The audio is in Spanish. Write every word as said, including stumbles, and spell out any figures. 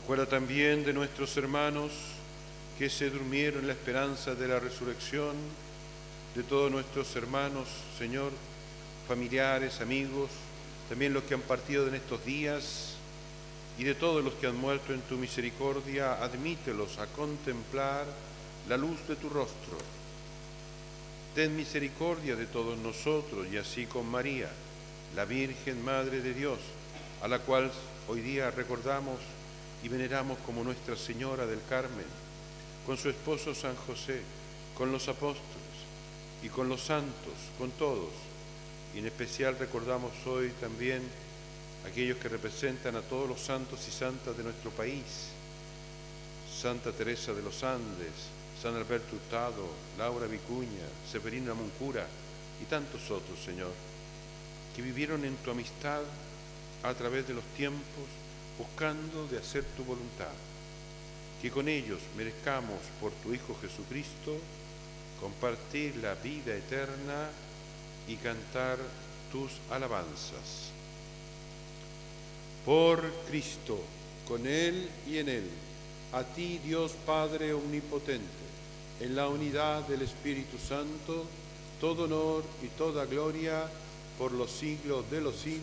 Acuerda también de nuestros hermanos que se durmieron en la esperanza de la resurrección, de todos nuestros hermanos, Señor, familiares, amigos, también los que han partido en estos días, y de todos los que han muerto en tu misericordia, admítelos a contemplar la luz de tu rostro. Ten misericordia de todos nosotros, y así con María, la Virgen Madre de Dios, a la cual hoy día recordamos y veneramos como Nuestra Señora del Carmen, con su esposo San José, con los apóstoles y con los santos, con todos. Y en especial recordamos hoy también aquellos que representan a todos los santos y santas de nuestro país: Santa Teresa de los Andes, San Alberto Hurtado, Laura Vicuña, Severina Moncura y tantos otros, Señor, que vivieron en tu amistad a través de los tiempos, buscando de hacer tu voluntad. Que con ellos merezcamos, por tu Hijo Jesucristo, compartir la vida eterna y cantar tus alabanzas. Por Cristo, con Él y en Él, a ti, Dios Padre omnipotente, en la unidad del Espíritu Santo, todo honor y toda gloria por los siglos de los siglos.